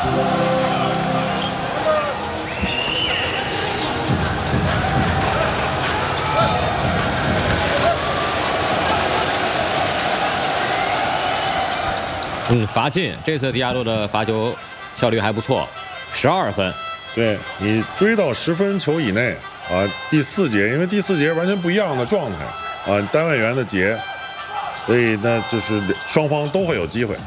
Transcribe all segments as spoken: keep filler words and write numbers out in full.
嗯，罚进，这次迪亚洛的罚球效率还不错，十二分。 对，你追到十分球以内啊，第四节，因为第四节完全不一样的状态啊，单位员的节，所以那就是双方都会有机会。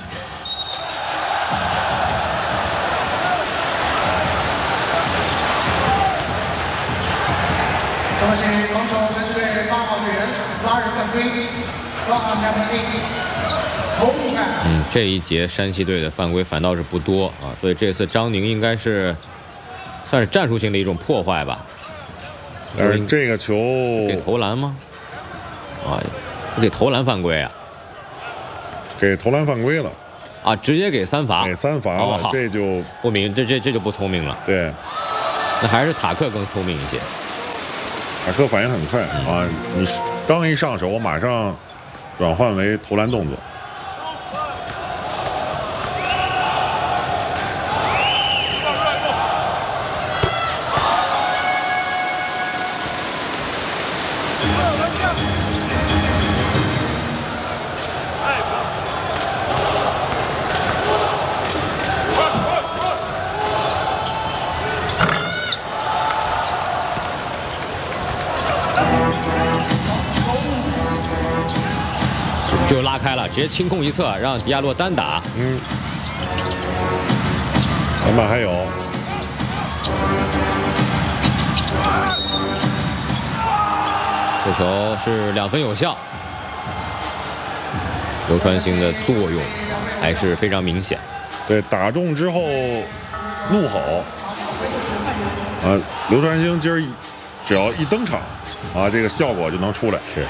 首先，防守山西队八号队员拉人犯规，拉两分一。 嗯，这一节山西队的犯规反倒是不多啊，所以这次张宁应该是算是战术性的一种破坏吧。 但是这个球给投篮吗？啊，给投篮犯规啊？ 给投篮犯规了啊，直接给三罚， 给三罚了， 哦、 这就不明，这这这就不聪明了。 对， 那还是塔克更聪明一些。 塔克反应很快、嗯、啊，你刚一上手，马上转换为投篮动作。 就拉开了，直接清空一侧，让迪亚洛单打。 嗯，咱们还有， 这球是两分有效，流川星的作用还是非常明显。 对，打中之后怒吼，啊，流川星今儿只要一登场，啊，这个效果就能出来。 是。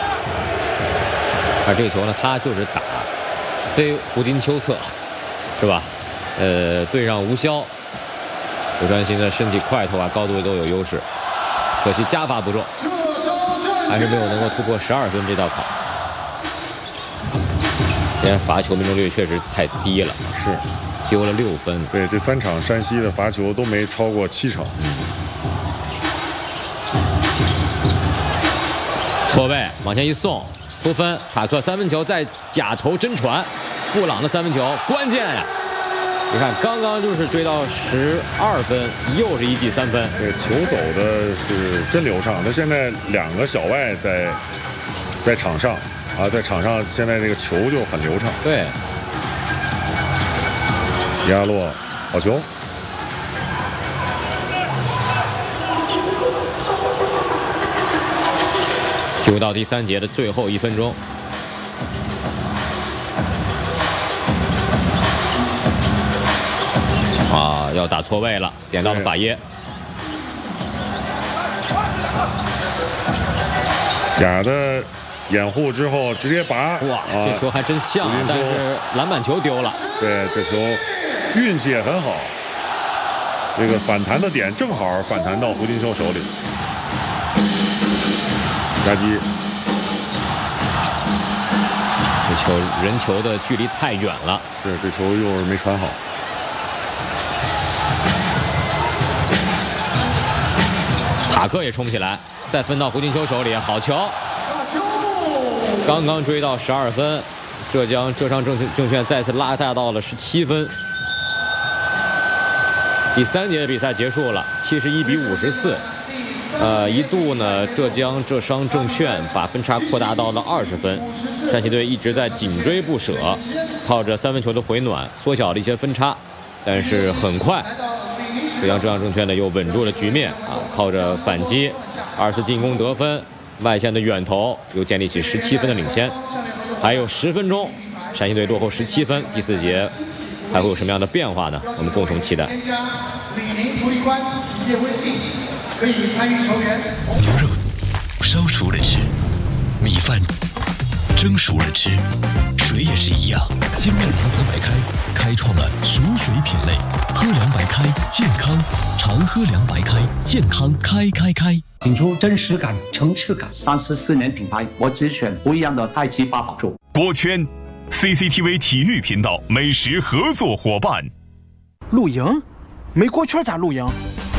而这个球呢，他就是打飞胡金秋侧，是吧？呃，对上吴潇，流川星的身体块头啊、高度都有优势，可惜加罚不中，还是没有能够突破十二分这道坎。今天罚球命中率确实太低了， 是丢了六分。 对，这三场山西的罚球都没超过七成。 嗯。错位往前一送。出分，塔克三分球再假投真传，布朗的三分球关键呀！你看，刚刚就是追到十二分，又是一记三分。 对，球走的是真流畅。那现在两个小外在在场上啊，在场上现在这个球就很流畅。 对， 亚洛好球。 就到第三节的最后一分钟，啊，要打错位了，点到了法耶。 假的掩护之后直接拔， 哇，啊、这球还真像，但是篮板球丢了。 对，这球运气也很好，这个反弹的点正好反弹到胡金秋手里。夹击， 这球人球的距离太远了， 是这球又是没传好。 塔克也冲起来，再分到胡金秋手里，好球！刚刚追到十二分，浙江浙商证证券再次拉大到了十七分。第三节的比赛结束了，七十一比五十四。呃，一度呢，浙江浙商证券把分差扩大到了二十分，山西队一直在紧追不舍，靠着三分球的回暖缩小了一些分差，但是很快，浙江浙商证券呢又稳住了局面啊，靠着反击，二次进攻得分，外线的远投又建立起十七分的领先，还有十分钟，山西队落后十七分，第四节还会有什么样的变化呢？我们共同期待。 李宁土地关企业微信。可以参与球员。 牛肉烧熟了吃，米饭蒸熟了吃，水也是一样。金麦长河白开开创了熟水品类，喝凉白开，健康常喝凉白开，健康开开开。 品出真实感、层次感。三十四年品牌，我只选不一样的太极八宝粥。 锅圈 C C T V 体育频道美食合作伙伴。 露营？没锅圈咋露营？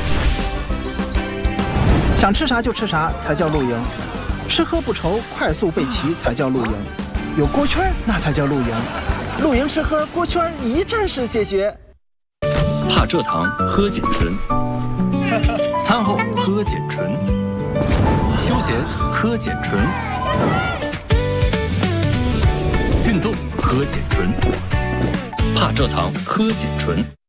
想吃啥就吃啥才叫露营，吃喝不愁，快速备齐才叫露营，有锅圈那才叫露营。露营吃喝锅圈一站式解决。 帕蔗糖喝碱醇，餐后喝碱醇，休闲喝碱醇，运动喝碱醇，帕蔗糖喝碱醇。